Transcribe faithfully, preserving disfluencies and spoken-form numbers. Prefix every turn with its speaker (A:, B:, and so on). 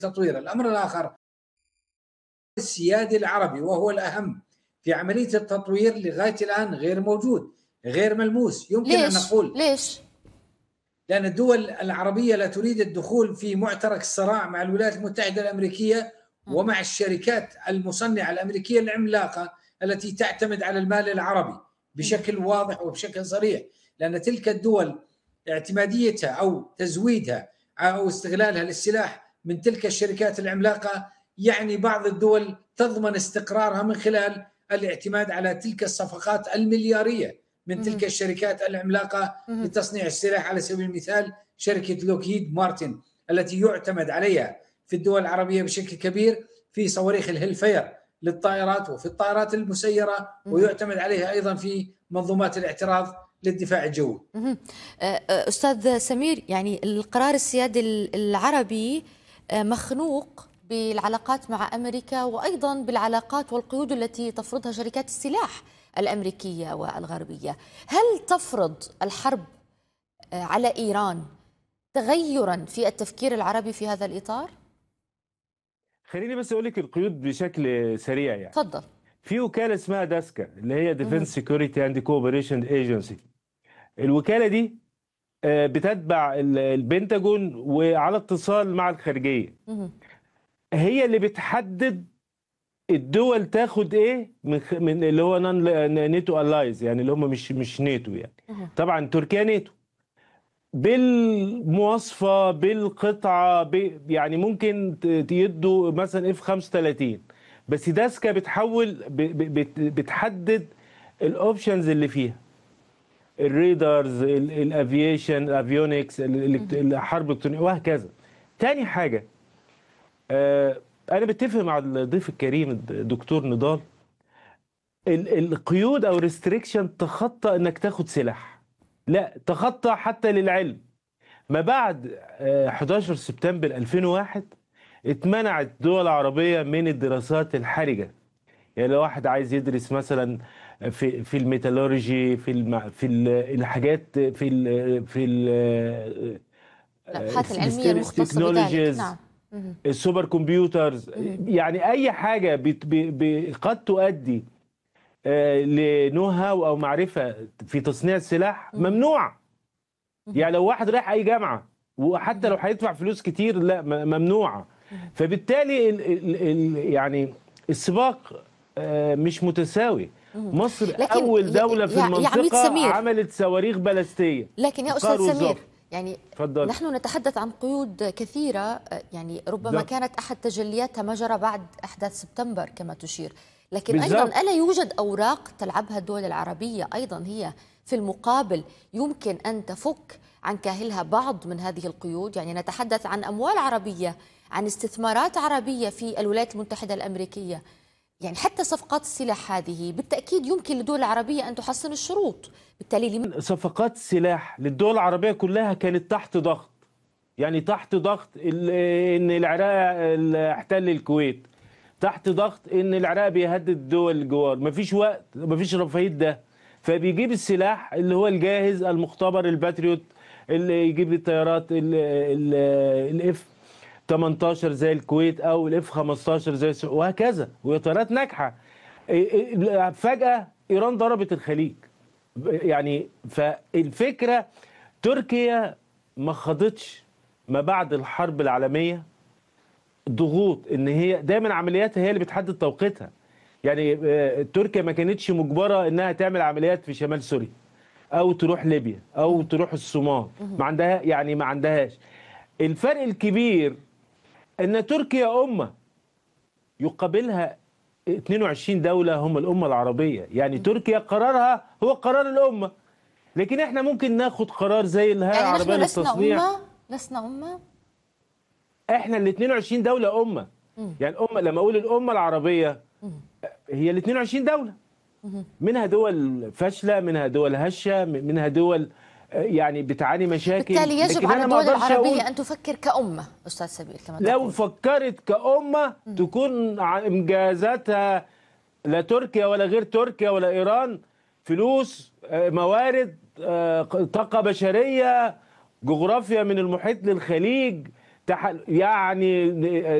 A: تطوير. الأمر الآخر السيادي العربي، وهو الأهم في عملية التطوير لغاية الآن غير موجود، غير ملموس. يمكن
B: ليش؟
A: أن نقول
B: ليش؟
A: لأن الدول العربية لا تريد الدخول في معترك الصراع مع الولايات المتحدة الأمريكية ومع الشركات المصنعة الأمريكية العملاقة التي تعتمد على المال العربي بشكل واضح وبشكل صريح، لأن تلك الدول اعتماديتها أو تزويدها أو استغلالها للسلاح من تلك الشركات العملاقة يعني بعض الدول تضمن استقرارها من خلال الاعتماد على تلك الصفقات المليارية من تلك الشركات العملاقة لتصنيع السلاح. على سبيل المثال شركة لوكهيد مارتن التي يعتمد عليها في الدول العربية بشكل كبير في صواريخ الهيلفاير للطائرات وفي الطائرات المسيرة، ويعتمد عليها أيضا في منظومات الاعتراض للدفاع الجوي.
B: أستاذ سمير، يعني القرار السيادي العربي مخنوق بالعلاقات مع أمريكا وأيضا بالعلاقات والقيود التي تفرضها شركات السلاح الأمريكية والغربية. هل تفرض الحرب على إيران تغيرا في التفكير العربي في هذا الإطار؟
C: خليني بس أقول لك القيود بشكل سريع. يعني
B: تفضل.
C: في وكالة اسمها داسكا اللي هي ديفنس سيكوريتي اند كوبريشن ايجنسي. الوكالة دي بتتبع البنتاجون وعلى اتصال مع الخارجية. هي اللي بتحدد الدول تاخد ايه من من اللي هو نان نيتو الايز، يعني اللي هم مش مش نيتو. يعني طبعا تركيا نيتو بالمواصفه بالقطعه، يعني ممكن يدوا مثلا اف خمسة وثلاثين، بس داسكا بتحول بتحدد الاوبشنز اللي فيها، الريدرز، الافيشن، الافيونكس، الحرب الالكترونيه وهكذا. تاني حاجه، آه انا بتفق مع الضيف الكريم الدكتور نضال، القيود او ريستريكشن تخطى انك تاخد سلاح، لا تخطى حتى للعلم. ما بعد حداشر سبتمبر ألفين وواحد اتمنعت الدول العربيه من الدراسات الحرجه. يعني لو واحد عايز يدرس مثلا في في الميتالورجي، في الم في الحاجات في ال في
B: الابحاث العلميه المختصه بذلك، نعم،
C: السوبر كمبيوترز، يعني اي حاجه بت ب قد تؤدي لنو هاو او معرفه في تصنيع السلاح ممنوع. يعني لو واحد رايح اي جامعه وحتى لو هيدفع فلوس كتير، لا ممنوعه. فبالتالي ال ال ال يعني السباق مش متساوي. مصر اول دوله في المنطقه عملت صواريخ بالستيه.
B: لكن يا استاذ سمير، يعني
C: فضل.
B: نحن نتحدث عن قيود كثيره، يعني ربما ده. كانت احد تجلياتها ما جرى بعد احداث سبتمبر كما تشير، لكن بالزبط. ايضا الا يوجد اوراق تلعبها الدول العربيه ايضا هي في المقابل يمكن ان تفك عن كاهلها بعض من هذه القيود. يعني نتحدث عن اموال عربيه، عن استثمارات عربيه في الولايات المتحده الامريكيه. يعني حتى صفقات السلاح هذه بالتاكيد يمكن للدول العربيه ان تحسن الشروط. بالتالي لم...
C: صفقات السلاح للدول العربيه كلها كانت تحت ضغط، يعني تحت ضغط ان العراق احتل الكويت، تحت ضغط ان العراق بيهدد الدول الجوار، مفيش وقت، مفيش رفاهيه ده، فبيجيب السلاح اللي هو الجاهز المختبر، الباتريوت اللي يجيب الطيارات الاف تمنتاشر زي الكويت او الاف خمستاشر زي السعوديه وهكذا، وطيارات ناجحه. فجاه ايران ضربت الخليج. يعني فالفكره تركيا ما خاضتش ما بعد الحرب العالميه ضغوط ان هي دايما عملياتها هي اللي بتحدد توقيتها. يعني تركيا ما كانتش مجبره انها تعمل عمليات في شمال سوريا او تروح ليبيا او تروح الصومال، ما عندها، يعني ما عندهاش. الفرق الكبير ان تركيا امه يقابلها اتنين وعشرين دوله هم الامه العربيه. يعني تركيا قرارها هو قرار الامه، لكن احنا ممكن ناخد قرار زي الهيئه
B: يعني
C: العربيه للتصنيع.
B: لسنا امه لسنا امه
C: احنا ال اتنين وعشرين دوله امه. يعني الامه لما اقول الامه العربيه هي ال اتنين وعشرين دوله، منها دول فاشله، منها دول هشه، منها دول يعني بتعاني مشاكل.
B: بالتالي يجب على الدول العربيه ان تفكر كامه استاذ سمير كما
C: لو
B: تقول.
C: فكرت كامه تكون انجازاتها لا تركيا ولا غير تركيا ولا ايران، فلوس، موارد، طاقه بشريه، جغرافيا من المحيط للخليج، يعني